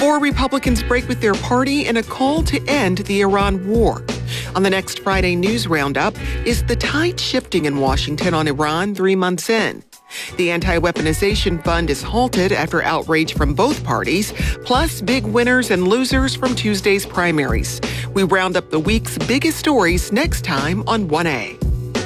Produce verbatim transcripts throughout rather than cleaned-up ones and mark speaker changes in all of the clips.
Speaker 1: More Republicans break with their party in a call to end the Iran war. On the next Friday News Roundup, is the tide shifting in Washington on Iran three months in? The anti-weaponization fund is halted after outrage from both parties, plus big winners and losers from Tuesday's primaries. We round up the week's biggest stories next time on one A.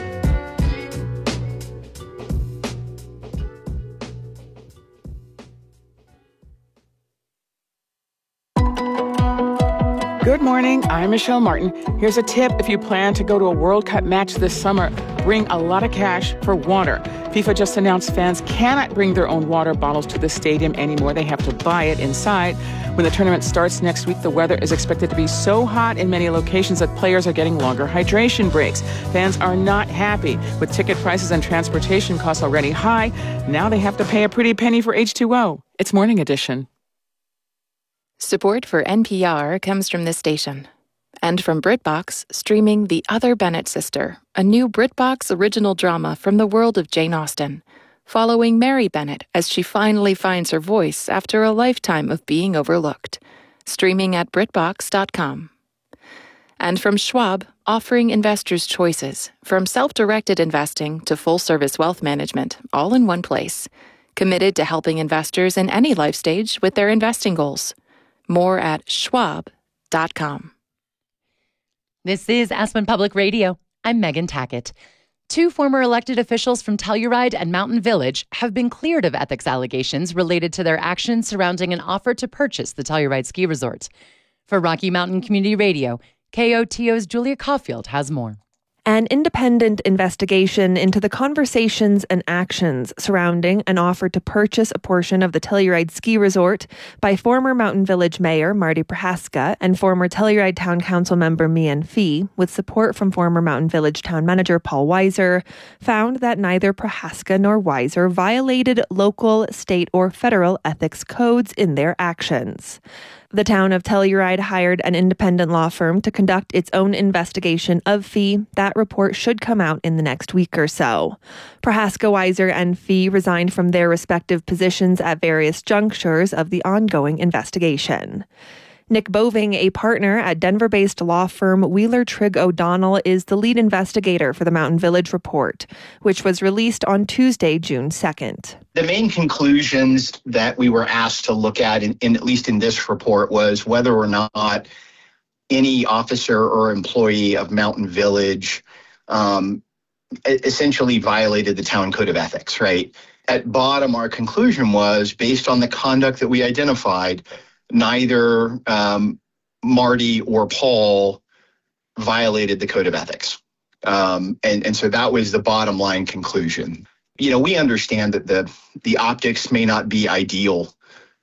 Speaker 2: Good morning, I'm Michelle Martin. Here's a tip if you plan to go to a World Cup match this summer. Bring a lot of cash for water. FIFA just announced fans cannot bring their own water bottles to the stadium anymore. They have to buy it inside. When the tournament starts next week, the weather is expected to be so hot in many locations that players are getting longer hydration breaks. Fans are not happy. With ticket prices and transportation costs already high, now they have to pay a pretty penny for H two O. It's Morning Edition.
Speaker 3: Support for N P R comes from this station. And from BritBox, streaming The Other Bennett Sister, a new BritBox original drama from the world of Jane Austen, following Mary Bennett as she finally finds her voice after a lifetime of being overlooked. Streaming at Britbox dot com. And from Schwab, offering investors choices, from self-directed investing to full-service wealth management, all in one place. Committed to helping investors in any life stage with their investing goals. More at Schwab dot com.
Speaker 4: This is Aspen Public Radio. I'm Megan Tackett. Two former elected officials from Telluride and Mountain Village have been cleared of ethics allegations related to their actions surrounding an offer to purchase the Telluride ski resort. For Rocky Mountain Community Radio, K O T O's Julia Caulfield has more.
Speaker 5: An independent investigation into the conversations and actions surrounding an offer to purchase a portion of the Telluride ski resort by former Mountain Village Mayor Marty Prohaska and former Telluride Town Council member Mian Fee, with support from former Mountain Village Town Manager Paul Weiser, found that neither Prohaska nor Weiser violated local, state, or federal ethics codes in their actions. The town of Telluride hired an independent law firm to conduct its own investigation of Fee. That report should come out in the next week or so. Prohaska, Weiser, and Fee resigned from their respective positions at various junctures of the ongoing investigation. Nick Boving, a partner at Denver-based law firm Wheeler Trigg O'Donnell, is the lead investigator for the Mountain Village report, which was released on Tuesday, June second.
Speaker 6: The main conclusions that we were asked to look at, in, in at least in this report, was whether or not any officer or employee of Mountain Village um, essentially violated the town code of ethics, right? At bottom, our conclusion was, based on the conduct that we identified, neither um, Marty or Paul violated the code of ethics. Um, and, and so that was the bottom line conclusion. You know, we understand that the, the optics may not be ideal,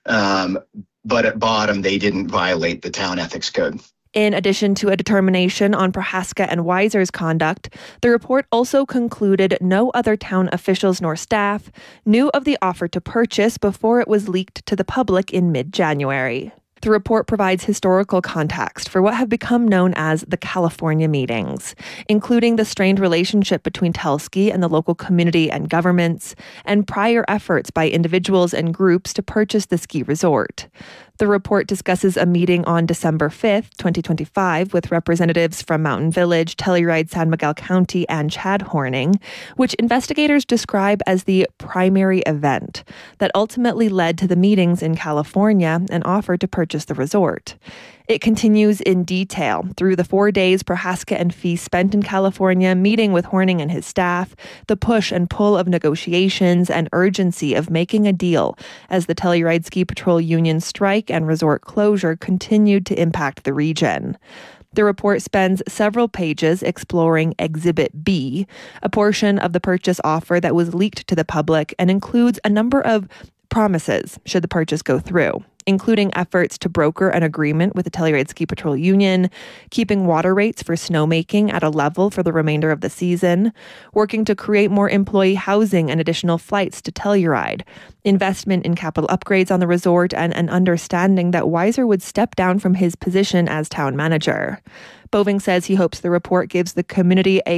Speaker 6: um, but at bottom, they didn't violate the town ethics code.
Speaker 5: In addition to a determination on Prohaska and Weiser's conduct, the report also concluded no other town officials nor staff knew of the offer to purchase before it was leaked to the public in mid-January. The report provides historical context for what have become known as the California meetings, including the strained relationship between Telski and the local community and governments, and prior efforts by individuals and groups to purchase the ski resort. The report discusses a meeting on December fifth, twenty twenty-five, with representatives from Mountain Village, Telluride, San Miguel County, and Chad Horning, which investigators describe as the primary event that ultimately led to the meetings in California and offered to purchase the resort. It continues in detail through the four days Prohaska and Fee spent in California meeting with Horning and his staff, the push and pull of negotiations, and urgency of making a deal as the Telluride Ski Patrol Union strike and resort closure continued to impact the region. The report spends several pages exploring Exhibit B, a portion of the purchase offer that was leaked to the public, and includes a number of promises should the purchase go through, including efforts to broker an agreement with the Telluride Ski Patrol Union, keeping water rates for snowmaking at a level for the remainder of the season, working to create more employee housing and additional flights to Telluride, investment in capital upgrades on the resort, and an understanding that Weiser would step down from his position as town manager. Boving says he hopes the report gives the community a